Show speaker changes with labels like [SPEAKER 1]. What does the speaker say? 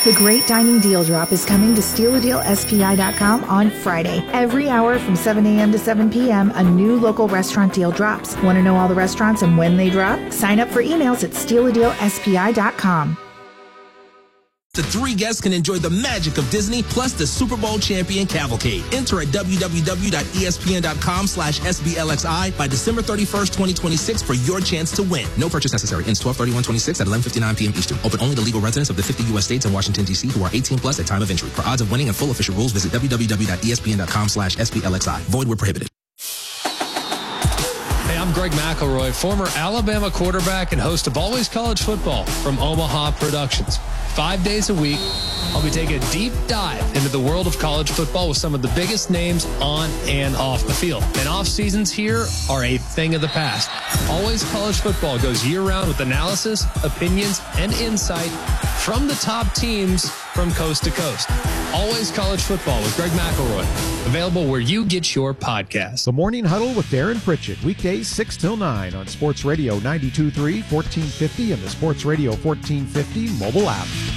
[SPEAKER 1] The Great Dining Deal Drop is coming to StealADealSPI.com on Friday. Every hour from 7 a.m. to 7 p.m., a new local restaurant deal drops. Want to know all the restaurants and when they drop? Sign up for emails at StealADealSPI.com.
[SPEAKER 2] The 3 guests can enjoy the magic of Disney plus the Super Bowl champion cavalcade. Enter at www.espn.com/SBLXI by December 31st, 2026 for your chance to win. No purchase necessary. Ends 12/31/26 at 11:59 p.m. Eastern. Open only to legal residents of the 50 U.S. states and Washington, D.C. who are 18 plus at time of entry. For odds of winning and full official rules, visit www.espn.com/SBLXI. Void where prohibited.
[SPEAKER 3] Hey, I'm Greg McElroy, former Alabama quarterback and host of Always College Football from Omaha Productions. 5 days a week, I'll be taking a deep dive into the world of college football with some of the biggest names on and off the field. And off seasons here are a thing of the past. Always College Football goes year-round with analysis, opinions, and insight from the top teams from coast to coast. Always College Football with Greg McElroy. Available where you get your podcasts.
[SPEAKER 4] The Morning Huddle with Darren Pritchett. Weekdays 6 till 9 on Sports Radio 92.3, 1450, and the Sports Radio 1450 mobile app.